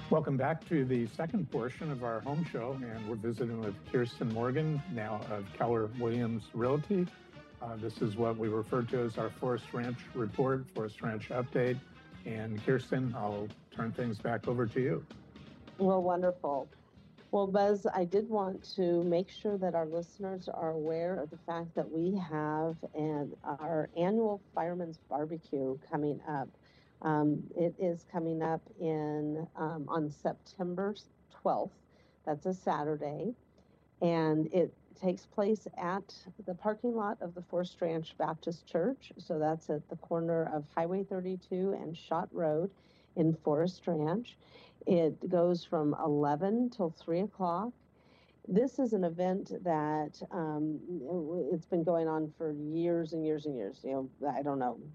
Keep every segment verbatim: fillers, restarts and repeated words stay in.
Welcome back to the second portion of our home show, and we're visiting with Kirsten Morgan, now of Keller Williams Realty. Uh, this is what we refer to as our Forest Ranch Report, Forest Ranch Update. And Kirsten, I'll turn things back over to you. Well, wonderful. Well, Buzz, I did want to make sure that our listeners are aware of the fact that we have an, our annual Fireman's Barbecue coming up. Um, it is coming up in um, on September twelfth. That's a Saturday. And it takes place at the parking lot of the Forest Ranch Baptist Church. So that's at the corner of Highway thirty-two and Schott Road in Forest Ranch. It goes from eleven till three o'clock. This is an event that um, it's been going on for years and years and years. You know, I don't know,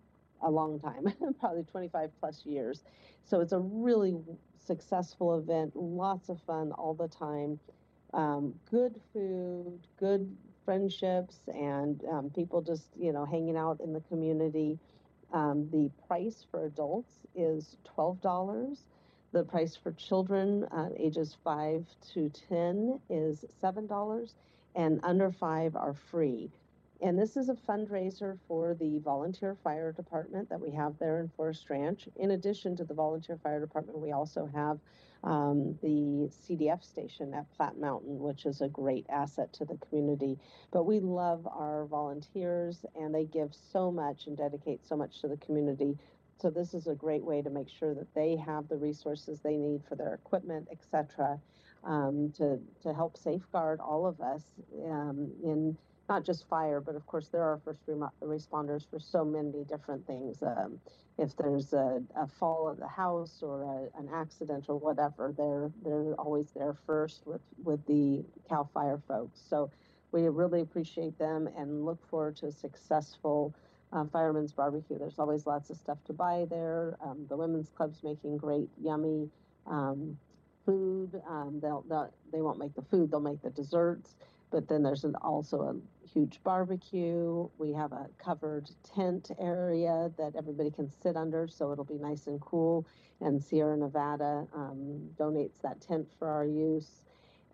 a long time, probably twenty-five plus years. So it's a really successful event, lots of fun all the time. Um, good food, good friendships, and um, people just, you know, hanging out in the community. Um, the price for adults is twelve dollars. The price for children uh, ages five to ten is seven dollars, and under five are free. And this is a fundraiser for the volunteer fire department that we have there in Forest Ranch. In addition to the volunteer fire department, we also have um, the C D F station at Platte Mountain, which is a great asset to the community. But we love our volunteers, and they give so much and dedicate so much to the community. So this is a great way to make sure that they have the resources they need for their equipment, et cetera, um, to, to help safeguard all of us um, in not just fire, but of course there are first responders for so many different things. Um, if there's a, a fall of the house or a, an accident or whatever, they're they're always there first with, with the CAL FIRE folks. So we really appreciate them and look forward to a successful uh, Fireman's Barbecue. There's always lots of stuff to buy there. Um, the Women's Club's making great, yummy um, food. Um, they'll, they'll, they won't make the food, they'll make the desserts. But then there's an, also a huge barbecue. We have a covered tent area that everybody can sit under, so it'll be nice and cool. And Sierra Nevada um, donates that tent for our use.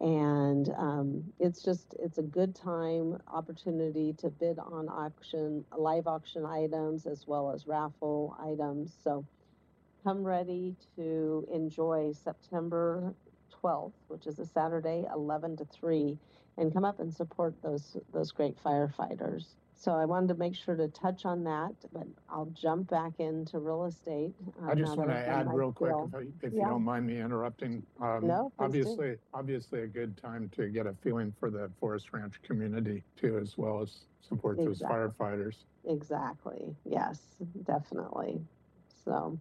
And um, it's just, it's a good time, opportunity to bid on auction, live auction items, as well as raffle items. So come ready to enjoy September twelfth, which is a Saturday, eleven to three, and come up and support those those great firefighters. So I wanted to make sure to touch on that, but I'll jump back into real estate. Um, I just want to add real quick, if, I, if yeah. you don't mind me interrupting. Um, no, obviously, do. obviously a good time to get a feeling for the Forest Ranch community too, as well as support exactly. those firefighters. Exactly. Yes, definitely. So.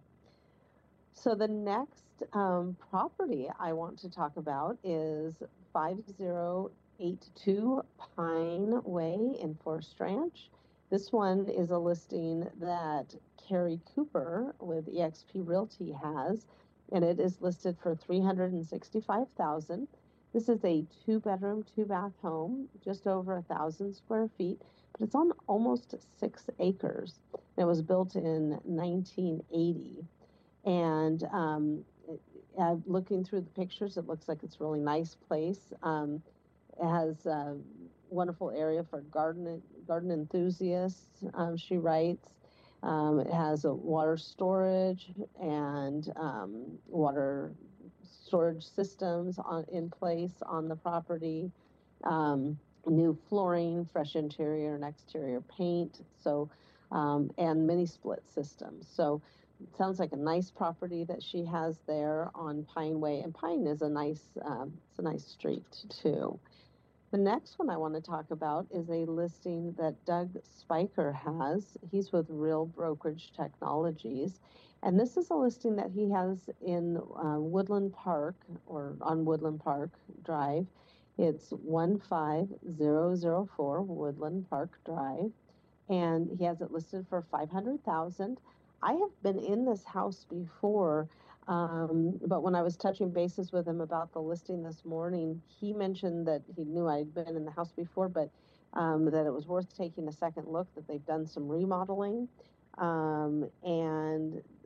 So the next um, property I want to talk about is five oh eight two Pine Way in Forest Ranch. This one is a listing that Carrie Cooper with eXp Realty has, and it is listed for three hundred sixty-five thousand dollars. This is a two-bedroom, two-bath home, just over a thousand square feet, but it's on almost six acres. It was built in nineteen eighty. And um, uh, looking through the pictures, it looks like it's a really nice place. Um, it has a wonderful area for garden garden enthusiasts, um, she writes. Um, it has a water storage and um, water storage systems on, in place on the property. Um, new flooring, fresh interior and exterior paint, so um, and mini split systems. So it sounds like a nice property that she has there on Pine Way, and Pine is a nice, um, it's a nice street too. The next one I want to talk about is a listing that Doug Spiker has. He's with Real Brokerage Technologies, and this is a listing that he has in uh, Woodland Park, or on Woodland Park Drive. It's one five zero zero four Woodland Park Drive, and he has it listed for five hundred thousand dollars. I have been in this house before, um, but when I was touching bases with him about the listing this morning, he mentioned that he knew I'd been in the house before, but um, that it was worth taking a second look, that they've done some remodeling. Um, and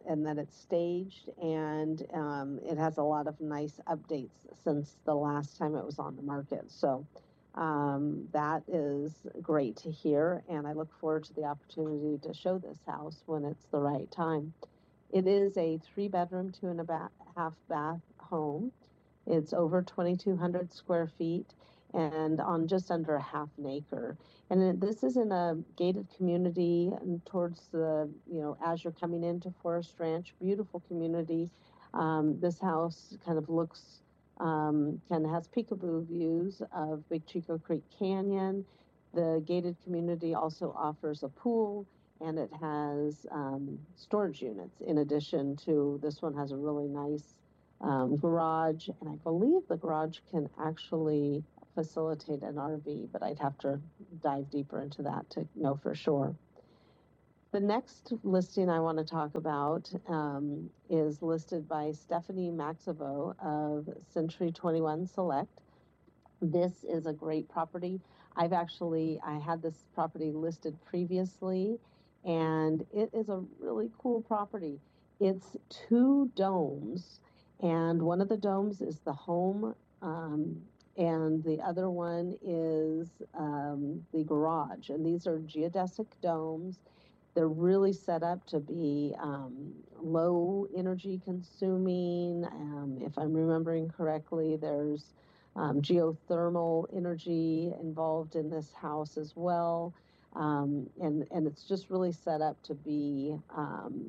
and that it's staged, and um, it has a lot of nice updates since the last time it was on the market. So um, that is great to hear, and I look forward to the opportunity to show this house when it's the right time. It is a three-bedroom, two and a ba- half bath home. It's over twenty-two hundred square feet and on just under a half an acre. And this is in a gated community and towards the, you know, as you're coming into Forest Ranch, beautiful community. Um, this house kind of looks, um, kind of has peekaboo views of Big Chico Creek Canyon. The gated community also offers a pool, and it has um, storage units in addition to, this one has a really nice um, garage, and I believe the garage can actually facilitate an R V, but I'd have to dive deeper into that to know for sure. The next listing I want to talk about um, is listed by Stephanie Maxivo of Century twenty-one Select. This is a great property. I've actually, I had this property listed previously, and it is a really cool property. It's two domes, and one of the domes is the home, um, and the other one is um, the garage. And these are geodesic domes. They're really set up to be um, low energy consuming. Um, if I'm remembering correctly, there's um, geothermal energy involved in this house as well. Um, and, and it's just really set up to be um,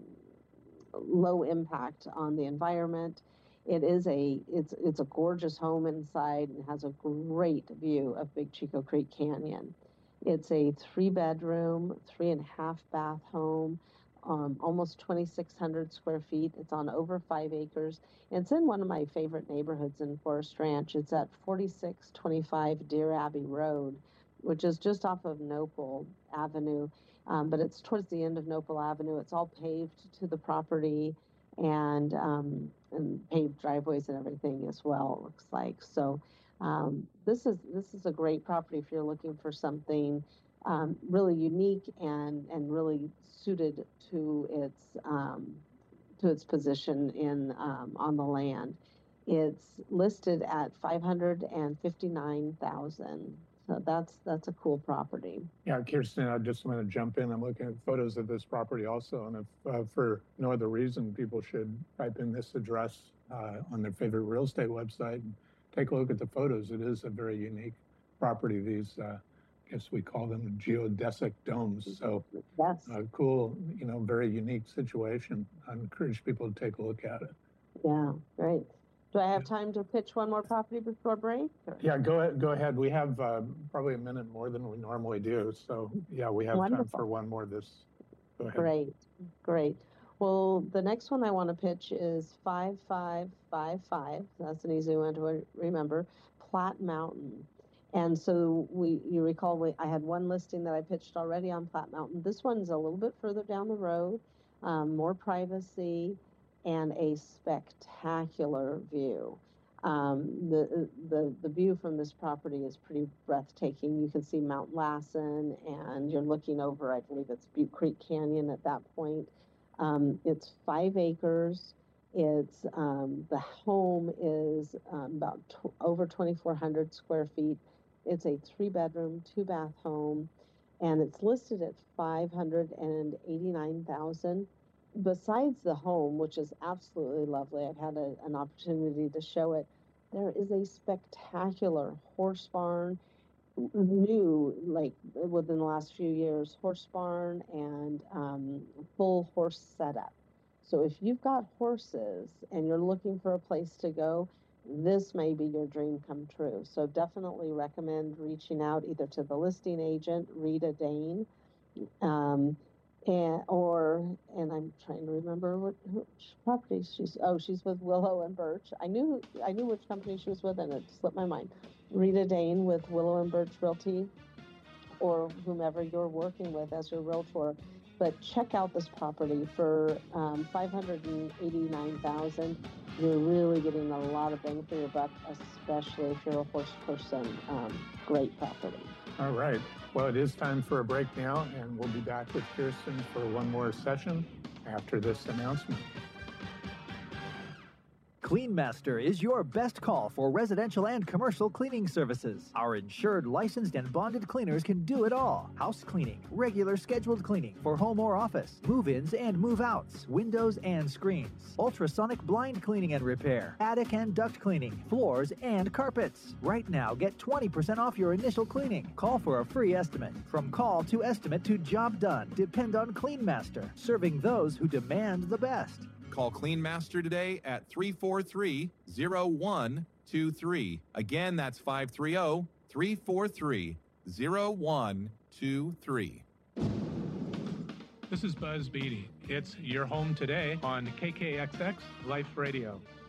low impact on the environment. It is a, it's, it's a gorgeous home inside and has a great view of Big Chico Creek Canyon. It's a three bedroom, three and a half bath home, um, almost twenty-six hundred square feet. It's on over five acres. It's in one of my favorite neighborhoods in Forest Ranch. It's at forty-six twenty-five Deer Abbey Road, which is just off of Nopal Avenue. Um, but it's towards the end of Nopal Avenue. It's all paved to the property, and, um, and paved driveways and everything as well, it looks like. So um, this is this is a great property if you're looking for something um, really unique and and really suited to its um, to its position in um, on the land. It's listed at five hundred fifty-nine thousand dollars. So that's that's a cool property. Yeah, Kirsten, I just want to jump in. I'm looking at photos of this property also, and if uh, for no other reason, people should type in this address uh, on their favorite real estate website and take a look at the photos. It is a very unique property. These, uh, I guess we call them geodesic domes. So, yes, uh, cool, you know, very unique situation. I encourage people to take a look at it. Yeah, great. Do I have time to pitch one more property before break? Or? Yeah, go ahead. Go ahead. We have uh, probably a minute more than we normally do. So yeah, we have Wonderful. time for one more. This. Go ahead. Great, great. Well, the next one I want to pitch is five five five five. That's an easy one to remember. Platte Mountain. And so we, you recall, we, I had one listing that I pitched already on Platte Mountain. This one's a little bit further down the road, um, more privacy, and a spectacular view. Um, the, the, the view from this property is pretty breathtaking. You can see Mount Lassen, and you're looking over, I believe it's Butte Creek Canyon at that point. Um, it's five acres. It's, um, the home is um, about tw- over twenty-four hundred square feet. It's a three bedroom, two bath home, and it's listed at five hundred eighty-nine thousand dollars. Besides the home, which is absolutely lovely, I've had a, an opportunity to show it, there is a spectacular horse barn, new, like within the last few years, horse barn and um, full horse setup. So if you've got horses and you're looking for a place to go, this may be your dream come true. So definitely recommend reaching out either to the listing agent, Rita Dane, um, and or and I'm trying to remember what which property she's. Oh, she's with Willow and Birch. I knew I knew which company she was with, and it slipped my mind. Rita Dane with Willow and Birch Realty, or whomever you're working with as your realtor. But check out this property for um, five hundred eighty-nine thousand dollars. You're really getting a lot of bang for your buck, especially if you're a horse person. Um, great property. All right. Well, it is time for a break now, and we'll be back with Kirsten for one more session. after this announcement. CleanMaster is your best call for residential and commercial cleaning services. Our insured, licensed, and bonded cleaners can do it all. House cleaning, regular scheduled cleaning for home or office, move-ins and move-outs, windows and screens, ultrasonic blind cleaning and repair, attic and duct cleaning, floors and carpets. Right now, get twenty percent off your initial cleaning. Call for a free estimate. From call to estimate to job done, depend on CleanMaster, serving those who demand the best. Call CleanMaster today at three four three, zero one two three. Again, that's five three zero, three four three, zero one two three. This is Buzz Beatty. It's Your Home Today on K K X X Life Radio.